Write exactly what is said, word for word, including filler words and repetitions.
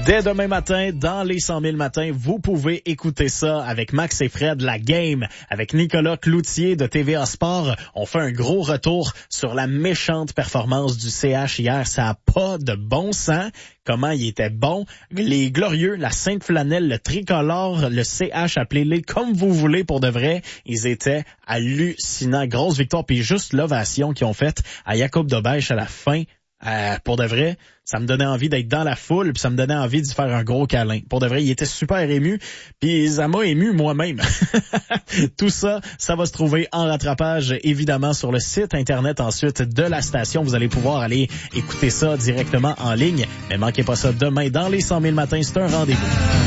Dès demain matin, dans les cent mille matins, vous pouvez écouter ça avec Max et Fred, la game, avec Nicolas Cloutier de T V A Sport. On fait un gros retour sur la méchante performance du C H hier. Ça a pas de bon sens. Comment il était bon. Les Glorieux, la Sainte Flanelle, le Tricolore, le C H, appelez-les comme vous voulez pour de vrai. Ils étaient hallucinants. Grosse victoire. Puis juste l'ovation qu'ils ont faite à Jacob Dobèche à la fin. Euh, pour de vrai, ça me donnait envie d'être dans la foule, puis ça me donnait envie d'y faire un gros câlin. Pour de vrai, il était super ému, puis ça m'a ému moi-même. Tout ça, ça va se trouver en rattrapage, évidemment, sur le site Internet ensuite de la station. Vous allez pouvoir aller écouter ça directement en ligne. Mais manquez pas ça demain dans les cent mille matins, c'est un rendez-vous.